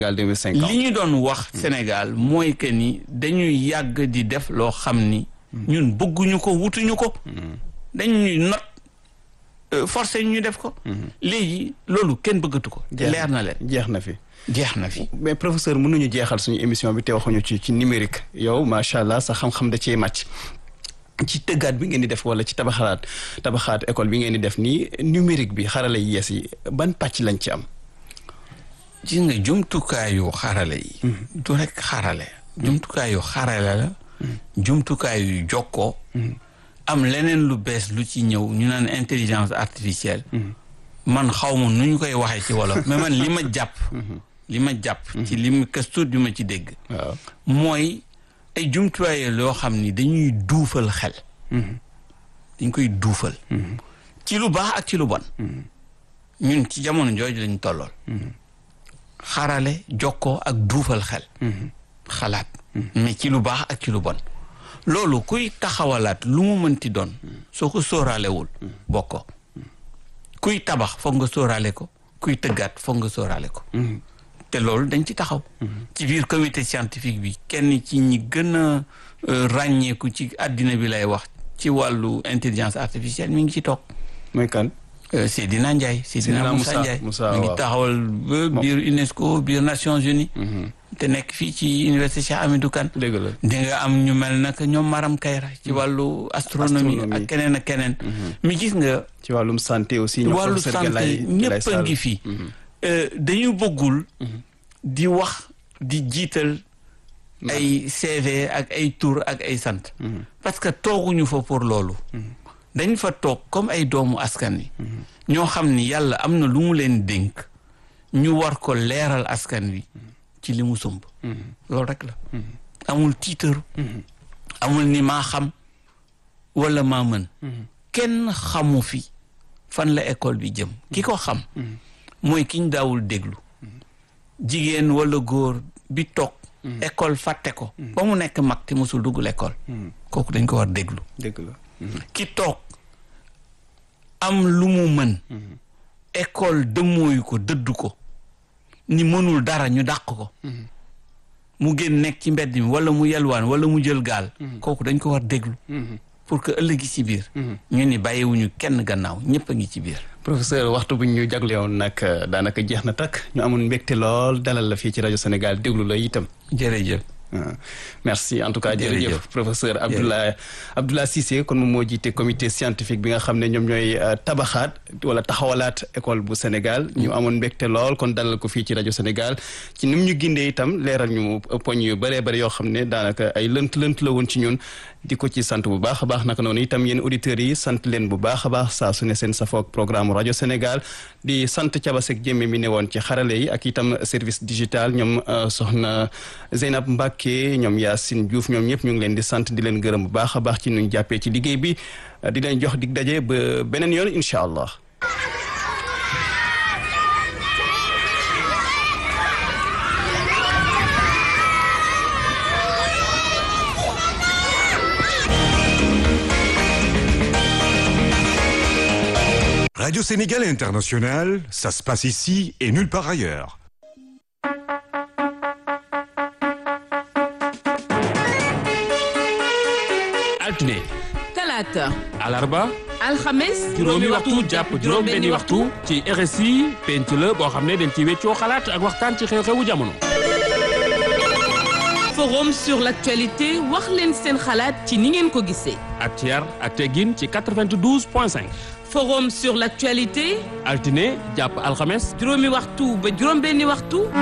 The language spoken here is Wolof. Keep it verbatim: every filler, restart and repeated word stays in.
deux mille cinquante li ñu doon wax Sénégal mooy que ni dañuy yàgg di def loo xam ni ñun bëgguñu ko wutuñu ko dañuy not forcé ñu def ko léegi loolu kenn bëggatu ko leer na leen jeex na fi jeex na fi mais professeur mënuñu jeexal suñu émission bi te waxuñu ci ci numérique yow macha allah sa xam-xam da cee màcc ci tëggaat bi ngeen di def wala ci tabaxalaat tabaxaat école bi ngeen di def nii numérique bi xarala yi yees yi ban pàcc lañ ci am. gis nga jumtukaayu xarale yi du rek xarale jumtukaayu xarale la jumtukaayu jokkoo am leneen lu bees lu ci ñëw ñu naan intelligence artificielle man xaw ma nu ñu koy waxee ci wolof mais man li ma jàpp li ma jàpp ci li ma këstu bi ma ci dégg waaw mooy ay jumtuwaay yoo xam ni dañuy duufal xel dañ koy duufal ci lu baax ak ci lu bon ñun ci jamono jooju lañ tollool xarale jokkoo ak duufal xel xalaat mais ci lu baax ak ci lu bon loolu kuy taxawalaat lu mu mënti doon soo ko sóoraalewul bokkoo kuy tabax foog nga sóoraale ko kuy tëggaat foog nga sóoraale ko te loolu dañ ci taxaw ci biir comité scientifique bi kenn ci ñi gën a ràññeeku ci àddina bi lay wax ci wàllu intelligence artificielle mi ngi ci toog mooy kan Seydina Ndiaye Seydina Moussa Ndiaye mi ngi taxawal ba biir UNESCO biir Nations Unies te nekk fii ci université Cheikh Hamidou Kane dëgg la di nga am ñu mel naka ñoom Maram Kayra ci wàllu astronomie ak keneen ak keneen mi gis nga ci wàllum santé aussi wàllu santé ñëpp a ngi fii dañu bëggul di wax di jiital ay C V ak ay tur ak ay sant parce que tooguñu fa pour loolu dañ fa toog comme ay doomu askan wi ñoo xam ni yàlla am na lu mu leen dénk ñu war ko leeral askan wi ci li mu sumb loolu rek la amul tiitaru amul ni maa xam wala maa mën kenn xamu fi fan la école bi jëm ki ko xam mooy ki ñu daawul déglu jigéen wala góor bi toog école fàtte ko ba mu nekk mag te mosul dugg l'école kooku dañ ko war déglu dégg la ki toog am lu mu mën école dëmmooyu ko dëddu ko ni mënul dara ñu dàq ko mu génn nekk ci mbedd mi wala mu yelwaan wala mu jël gaal kooku dañ ko war déglu pour que ëllëgi ci biir ñu ni bàyyiwuñu kenn gannaaw ñëpp a ngi ci biir professeur waxtu bu ñu jaglewoon nag daanaka jeex na takk ñu amoon mbégte lool dalal la fii ci rajo Sénégal déglu la itam jërëjëf merci en tout cas jërëjëf professeur Abdoulaye Abdoulaye Cissé kon moom moo jiite comité scientifique bi nga xam ne ñoom ñooy tabaxaat wala taxawalaat école bu Sénégal ñu amoon mbégte lool kon dalal ko fii ci rajo Sénégal ci ni mu ñu gindee itam leeral ñu poñ yu bëree bëri yoo xam ne daanaka ay lënt lënt la woon ci ñun di ko ci sant bu baax a baax naka noonu itam yéen auditeurs yi sant leen bu baax a baax saa su ne seen safoog programme rajo Sénégal di sant Cabasek Jéeme mi ne woon ci xarale yi ak itam service digital ñoom soxna Zeynab Mbacke ñoom Yacine Diouf ñoom ñëpp ñu ngi leen di sant di leen gërëm bu baax a baax ci nuñ jàppee ci liggéey bi di leen jox dig daje ba beneen yoon incha allah. Radio Sénégal International, ça se passe ici et nulle part ailleurs. altine talaata alarba alxames juróomi waxtu jàpp juróom benni waxtu ci R S I penc la boo xam ne dañ ci weccoo xalaat ak waxtaan ci xew-xewu jamono. forum sur l'actualité wax leen seen xalaat ci ni ngeen ko gisee. ak ci yar ak teggin ci quatre-vingt-douze point cinq. forum sur l'actualité altine jàpp alxames juróomi waxtu ba juróom benni waxtu